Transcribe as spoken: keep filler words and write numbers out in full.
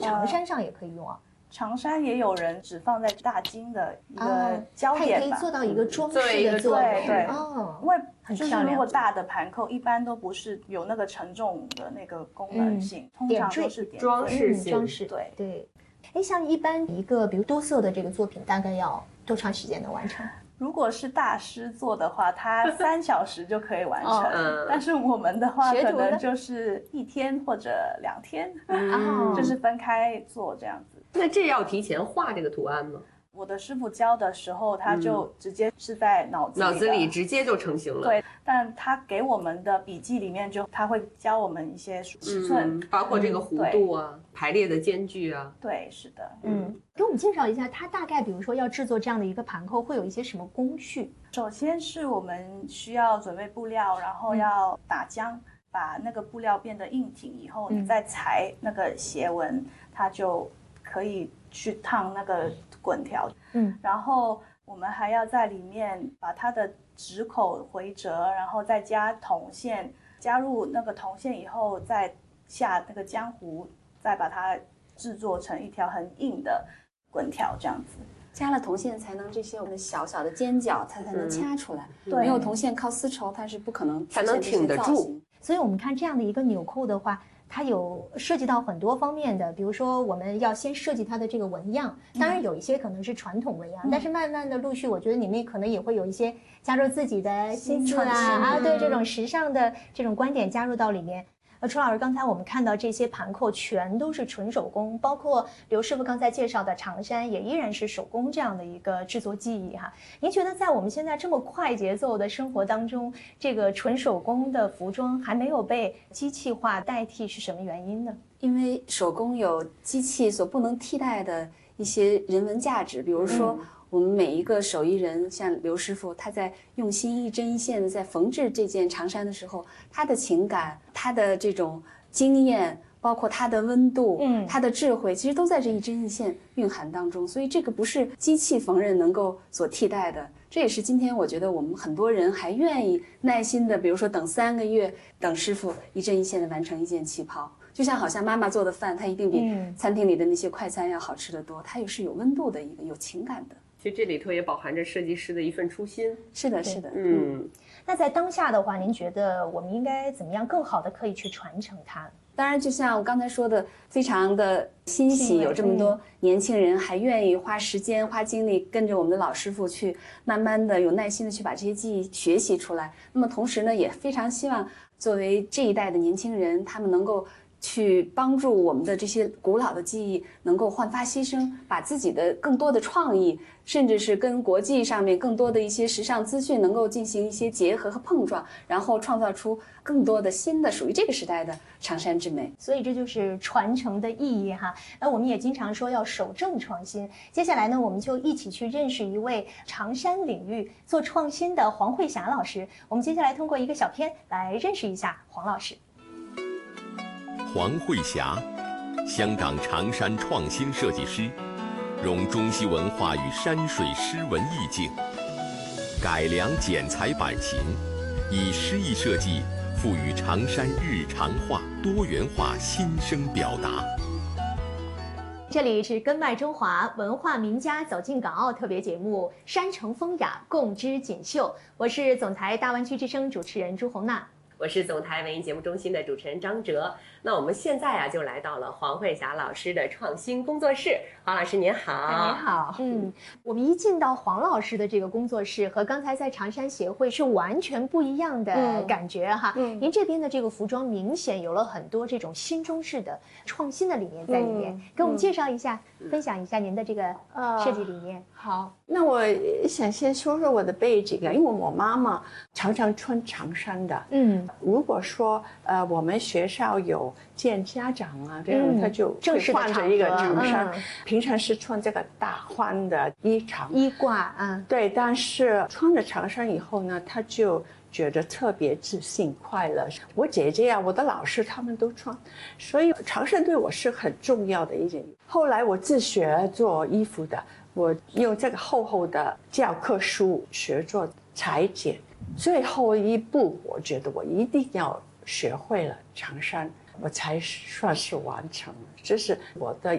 长衫上也可以用啊。 长衫也有人只放在大襟的一个焦点吧，它也可以做到一个装饰的作用。 对对， 哦， 因为就是如果大的盘扣一般都不是有那个承重的那个功能性，嗯、通常都是点装饰性。 装饰， 对对。哎，像一般一个比如多色的这个作品，大概要多长时间能完成？ 如果是大师做的话，他三小时就可以完成。哦、但是我们的话，可能就是一天或者两天，嗯、就是分开做这样子。 那这要提前画这个图案吗？ 我的师傅教的时候，他就直接是在脑子里、 嗯、脑子里直接就成型了。 对，但他给我们的笔记里面就他会教我们一些尺寸， 嗯、包括这个弧度啊、嗯、排列的间距啊。 对，是的。 嗯，给我们介绍一下，它大概比如说要制作这样的一个盘扣，会有一些什么工序？ 首先是我们需要准备布料，然后要打浆，嗯、把那个布料变得硬挺以后，你再裁那个斜纹，它就可以去烫那个滚条，嗯，然后我们还要在里面把它的指口回折，然后再加铜线，加入那个铜线以后，再下那个浆糊，再把它制作成一条很硬的滚条，这样子。 加了铜线才能这些我们小小的尖角，它才能掐出来。嗯、没有铜线靠丝绸，它是不可能才能挺得住。 所以我们看这样的一个纽扣的话，它有涉及到很多方面的，比如说我们要先设计它的这个纹样，当然有一些可能是传统纹样，嗯、但是慢慢的陆续，我觉得你们可能也会有一些加入自己的心思啊啊，对这种时尚的这种观点加入到里面。呃，楚老师，刚才我们看到这些盘扣全都是纯手工，包括刘师傅刚才介绍的长衫也依然是手工这样的一个制作技艺哈。您觉得在我们现在这么快节奏的生活当中，这个纯手工的服装还没有被机器化代替是什么原因呢？ 因为手工有机器所不能替代的一些人文价值，比如说、嗯我们每一个手艺人，像刘师傅，他在用心一针一线的在缝制这件长衫的时候，他的情感，他的这种经验，包括他的温度，嗯，他的智慧，其实都在这一针一线蕴含当中。所以这个不是机器缝纫能够所替代的。这也是今天我觉得我们很多人还愿意耐心的，比如说等三个月，等师傅一针一线的完成一件旗袍。就像好像妈妈做的饭，它一定比餐厅里的那些快餐要好吃得多，它也是有温度的一个有情感的。 其实这里头也饱含着设计师的一份初心。 是的，是的， 嗯。 那在当下的话，您觉得我们应该怎么样更好的可以去传承它？ 当然，就像我刚才说的，非常的欣喜，有这么多年轻人还愿意花时间、花精力跟着我们的老师傅去，慢慢的有耐心的去把这些技艺学习出来。那么同时呢，也非常希望作为这一代的年轻人，他们能够去帮助我们的这些古老的技艺能够焕发新生，把自己的更多的创意，甚至是跟国际上面更多的一些时尚资讯能够进行一些结合和碰撞，然后创造出更多的新的属于这个时代的长衫之美。 所以这就是传承的意义哈。那我们也经常说要守正创新。接下来呢，我们就一起去认识一位长衫领域做创新的黄慧霞老师。我们接下来通过一个小片来认识一下黄老师。 黄慧霞，香港长衫创新设计师，融中西文化与山水诗文意境，改良剪裁版型，以诗意设计赋予长衫日常化、多元化新生表达。 这里是根脉中华文化名家走进港澳特别节目《山城风雅，共织锦绣》，我是总台大湾区之声主持人朱红娜。 我是总台文艺节目中心的主持人张哲。那我们现在啊，就来到了黄慧霞老师的创新工作室。黄老师您好。 您好。嗯，我们一进到黄老师的这个工作室，和刚才在长衫协会是完全不一样的感觉哈。嗯，您这边的这个服装明显有了很多这种新中式的创新的理念在里面，嗯、给我们介绍一下、嗯，分享一下您的这个设计理念。呃、 好，那我想先说说我的背景啊，因为我妈妈常常穿长衫的。嗯。如果说呃我们学校有见家长啊这样、嗯、他就正式换着一个长衫、嗯、平常是穿这个大宽的衣裳衣褂啊， 对，但是穿了长衫以后呢，他就觉得特别自信快乐。我姐姐啊，我的老师他们都穿，所以长衫对我是很重要的一件。后来我自学做衣服的，我用这个厚厚的教科书学做裁剪，最后一步我觉得我一定要学会了长衫，我才算是完成了。这是我的